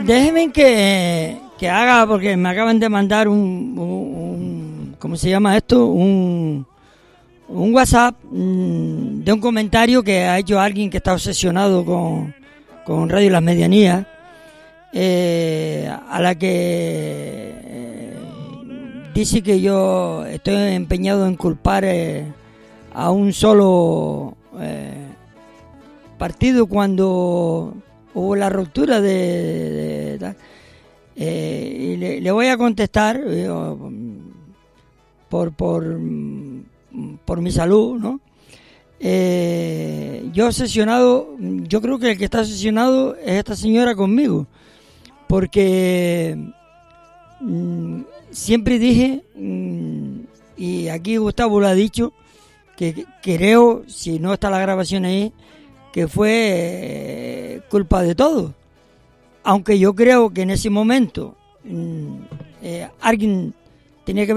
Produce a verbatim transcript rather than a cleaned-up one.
déjenme que, que haga, porque me acaban de mandar un, un, un ¿cómo se llama esto? Un, un WhatsApp mmm, de un comentario que ha hecho alguien que está obsesionado con, con Radio Las Medianías, eh, a la que eh, dice que yo estoy empeñado en culpar eh, a un solo eh, partido cuando hubo la ruptura de, de, de eh, y le, le voy a contestar eh, por por por mi salud, ¿no? Eh, yo obsesionado, yo creo que el que está obsesionado es esta señora conmigo, porque mmm, siempre dije, mmm, y aquí Gustavo lo ha dicho, que, que creo, si no está la grabación ahí, que fue eh, culpa de todo, aunque yo creo que en ese momento mmm, eh, alguien tenía que